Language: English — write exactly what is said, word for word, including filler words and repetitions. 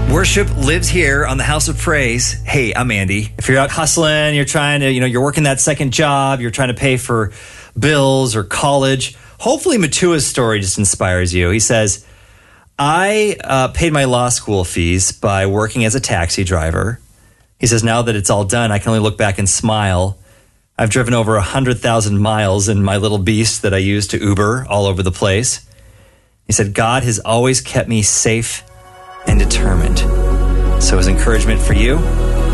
Worship lives here on the House of Praise. Hey, I'm Andy. If you're out hustling, you're trying to, you know, you're working that second job, you're trying to pay for bills or college, hopefully Matua's story just inspires you. He says, I uh, paid my law school fees by working as a taxi driver. He says, now that it's all done, I can only look back and smile. I've driven over one hundred thousand miles in my little beast that I use to Uber all over the place. He said, God has always kept me safe and determined. So his encouragement for you,